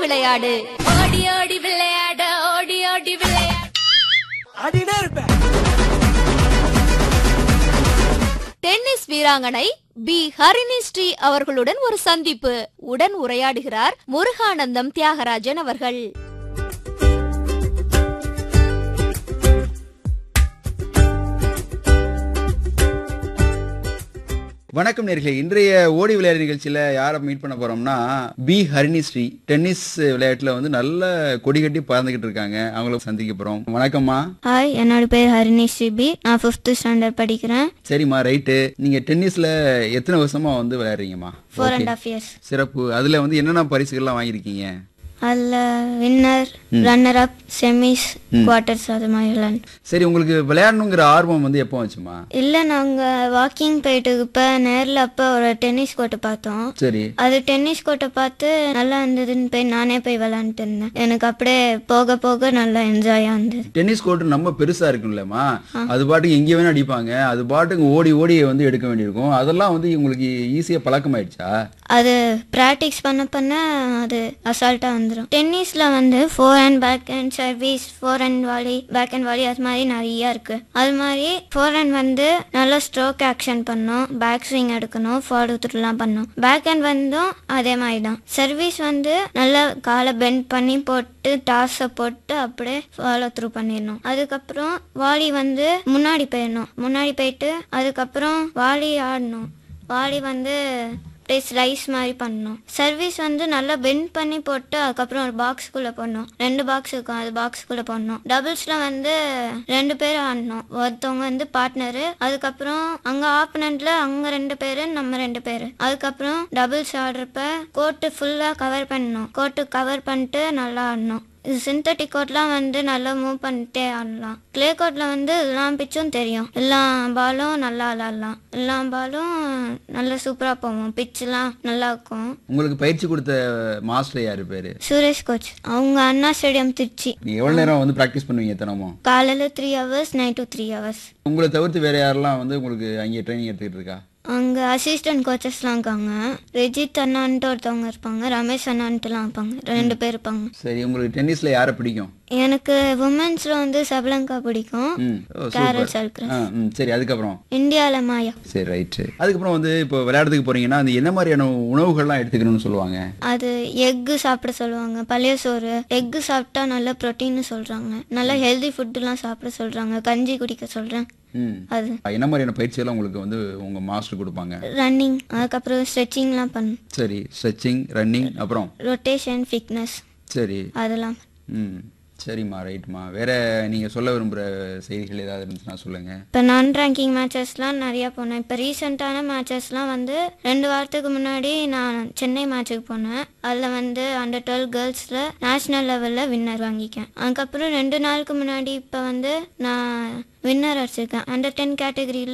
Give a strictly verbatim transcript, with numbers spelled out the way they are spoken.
விளையாடு. ஓடி ஓடி விளையாட ஓடி ஓடி விளையாடு. ஆடினே இருப்பேன். டென்னிஸ் வீராங்கனை பி ஹரிணி ஸ்ரீ அவர்களுடன் ஒரு சந்திப்பு. உடன் உரையாடுகிறார் முருகானந்தம் தியாகராஜன் அவர்கள். வணக்கம் நேர்களே, இன்றைய ஓடி விளையாடு நிகழ்ச்சியில யாரை மீட் பண்ண போறோம்னா பி ஹரிணி ஸ்ரீ. டென்னிஸ் விளையாட்டுல வந்து நல்ல கொடி கட்டி பறந்துகிட்டு இருக்காங்க. அவங்கள சந்திக்க போறோம். வணக்கம்மா. ஹாய், என்னோட பேர் ஹரிணி ஸ்ரீ பி. நான் ஃபிஃப்த் ஸ்டாண்டர்ட் படிக்கிறேன். சரிம்மா, ரைட்டு. நீங்க டென்னிஸ்ல எத்தனை வருஷமா வந்து விளையாடுறீங்கம்மா? Four and half years. சிறப்பு. அதுல வந்து என்னென்ன பரிசுகள்லாம் வாங்கியிருக்கீங்க? அதில் winner, runner up, semis, quarters அது மாதிரி விளையாண்டு. சரி, உங்களுக்கு விளையாடணுங்கிற ஆர்வம் வந்து எப்போ வந்துச்சுமா? இல்லை, நாங்கள் வாக்கிங் போயிட்டு இப்போ நேரில் அப்போ ஒரு டென்னிஸ் கோர்ட்டை பார்த்தோம். சரி. அது டென்னிஸ் கோர்ட்டை பார்த்து நல்லா இருந்ததுன்னு போய் நானே போய் விளையாண்டுட்டு இருந்தேன். எனக்கு அப்படியே போக போக நல்லா என்ஜாயாக இருந்தது. டென்னிஸ் கோர்ட் நம்ம பெருசா இருக்கும்லம்மா, அது பாட்டுக்கு எங்கே வேணா அடிப்பாங்க. அது பாட்டுக்கு ஓடி ஓடி வந்து எடுக்க வேண்டியிருக்கும். அதெல்லாம் வந்து உங்களுக்கு ஈஸியா பழக்கமாயிடுச்சா? அது ப்ராக்டிஸ் பண்ண பண்ண அது அசால்ட்டாக வந்துடும். டென்னிஸில் வந்து four and back and service, four and Vaali, back and Vaali, அது மாதிரி நிறையா இருக்குது. அது மாதிரி ஃபோர் அண்ட் வந்து நல்லா ஸ்ட்ரோக் ஆக்ஷன் பண்ணணும், பேக் ஸ்விங் எடுக்கணும், ஃபாலோ த்ரூலாம் பண்ணணும். பேக் அண்ட் வந்தும் அதே மாதிரி தான். சர்வீஸ் வந்து நல்லா காலை பெண்ட் பண்ணி போட்டு டாஸை போட்டு அப்படியே ஃபாலோ த்ரூ பண்ணிடணும். அதுக்கப்புறம் வாலி வந்து முன்னாடி போயிடணும். முன்னாடி போயிட்டு அதுக்கப்புறம் வாலி ஆடணும். வாலி வந்து அப்படியே ஸ்லைஸ் மாதிரி பண்ணணும். சர்வீஸ் வந்து நல்லா பெண்ட் பண்ணி போட்டு அதுக்கப்புறம் ஒரு பாக்ஸுக்குள்ளே போடணும். ரெண்டு பாக்ஸ் இருக்கும், அது பாக்ஸுக்குள்ளே போடணும். டபுள்ஸில் வந்து ரெண்டு பேர் ஆடணும். ஒருத்தவங்க வந்து பார்ட்னரு, அதுக்கப்புறம் அங்கே ஆப்பனண்ட்ல அங்கே ரெண்டு பேர், நம்ம ரெண்டு பேர். அதுக்கப்புறம் டபுள்ஸ் ஆடுறப்ப கோர்ட்டு ஃபுல்லாக கவர் பண்ணணும். கோர்ட்டு கவர் பண்ணிட்டு நல்லா ஆடணும். இது சிந்தட்டிக் கோர்ட்லாம் வந்து நல்லா மூவ் பண்ணிட்டே ஆடலாம். கிளே கோர்ட்டில் வந்து எல்லா பிச்சும் தெரியும், எல்லா பாலும் நல்லா விளாடலாம், எல்லா பாலும் நல்லா சூப்பராக போவோம், பிச்செலாம் நல்லா இருக்கும். உங்களுக்கு பயிற்சி கொடுத்த மாஸ்டர் யாரு பேரு? சுரேஷ் கோச். அவங்க அண்ணா ஸ்டேடியம் திருச்சி. நீங்க எவ்வளவு நேரம் வந்து பிராக்டிஸ் பண்ணுவீங்க தினமும்? காலையில் three hours, night three hours. உங்களை தவிர்த்து வேற யாரெல்லாம் வந்து உங்களுக்கு அங்கே ட்ரைனிங் எடுத்துக்கிட்டு இருக்கா? அங்கே அசிஸ்டன்ட் கோச்சஸ்லாம் இருக்காங்க. ரெஜித் அண்ணான்ட்டு ஒருத்தவங்க இருப்பாங்க, ரமேஷ் அண்ணான்ட்டுலாம் இருப்பாங்க, ரெண்டு பேர் இருப்பாங்க. சரி, உங்களுக்கு டென்னிஸ்ல யாரை பிடிக்கும்? எனக்கு உமன்ஸ்ல வந்து சபலங்கா பிடிக்கும். கேரல் சல்க்ரஸ். சரி, அதுக்கப்புறம் இந்தியால மாயா. சரி, ரைட்டு. அதுக்கப்புறம் வந்து இப்போ விளையாடுறதுக்கு போறீங்கன்னா அது என்ன மாதிரியான உணவுகள்லாம் எடுத்துக்கணும்னு சொல்லுவாங்க? அது எக்கு சாப்பிட சொல்லுவாங்க, பழைய சோறு. எக்கு சாப்பிட்டா நல்ல ப்ரோட்டீன் சொல்றாங்க, நல்ல ஹெல்தி ஃபுட்டுலாம் சாப்பிட சொல்றாங்க, கஞ்சி குடிக்க சொல்றேன். அது என்ன மாதிரியான பயிற்சியெல்லாம் உங்களுக்கு வந்து உங்க மாஸ்டர் கொடுப்பாங்க? ரன்னிங், அதுக்கப்புறம் ஸ்ட்ரெச்சிங்லாம் பண்ணு. சரி, ஸ்ட்ரெச்சிங், ரன்னிங், அப்புறம் ரொட்டேஷன், ஃபிட்னஸ். சரி, அதெல்லாம். ம் சரிம்மா, ரைட்மா. வேற நீங்க சொல்ல விரும்புற செய்திகள் ஏதாவது இருந்துச்சுன்னா சொல்லுங்க. இப்போ நான் ரேங்கிங் மேட்சஸ்லாம் நிறையா போனேன். இப்போ ரீசெண்டான மேட்சஸ்லாம் வந்து ரெண்டு வாரத்துக்கு முன்னாடி நான் சென்னை மேட்சுக்கு போனேன். அதில் வந்து அண்டர் டுவெல் கேர்ள்ஸில் நேஷ்னல் லெவலில் வின்னர் வாங்கிக்கேன். அதுக்கப்புறம் ரெண்டு நாளுக்கு முன்னாடி இப்போ வந்து நான் வின்னர் அடிச்சிருக்கேன் அண்டர் டென் கேட்டகரியில்.